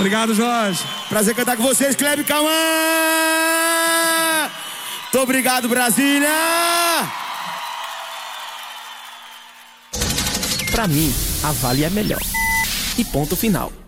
Obrigado, Jorge. Prazer cantar com vocês, Kleber Cauã. Muito obrigado, Brasília. Pra mim, a Vale é melhor. E ponto final.